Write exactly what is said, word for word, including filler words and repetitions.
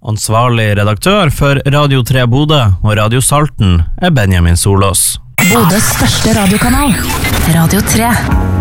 Ansvarlig redaktør for Radio tre Bodø og Radio Salten er Benjamin Solås. Bodøs største radiokanal, Radio tre.